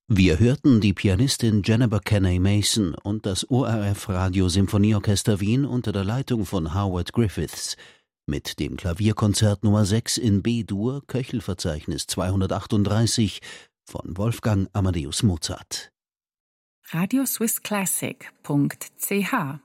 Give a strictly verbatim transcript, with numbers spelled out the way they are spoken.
Wir hörten die Pianistin Jennifer Kenney Mason und das O R F Radio Symphonieorchester Wien unter der Leitung von Howard Griffiths mit dem Klavierkonzert Nummer sechs in B-Dur, Köchelverzeichnis zweihundertachtunddreißig von Wolfgang Amadeus Mozart. radioswissclassic punkt c h